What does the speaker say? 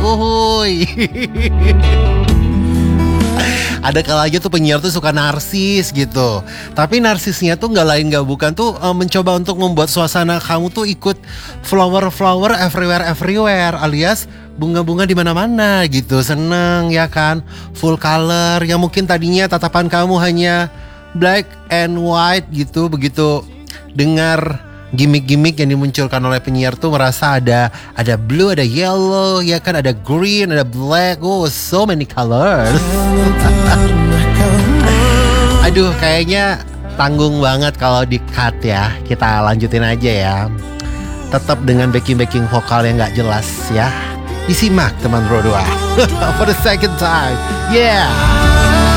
uhuy. Ada kalanya tuh penyiar tuh suka narsis gitu. Tapi narsisnya tuh nggak lain nggak bukan tuh mencoba untuk membuat suasana kamu tuh ikut flower everywhere alias bunga-bunga di mana-mana gitu. Seneng ya kan, full color. Yang mungkin tadinya tatapan kamu hanya black and white gitu, begitu dengar gimmick-gimmick yang dimunculkan oleh penyiar tuh merasa ada blue, ada yellow, ya kan, ada green, ada black. Oh, so many colors. Aduh, kayaknya tanggung banget kalau di cut ya. Kita lanjutin aja ya. Tetap dengan backing vokal yang gak jelas ya. Disimak teman Bro 2 for the second time. Yeah.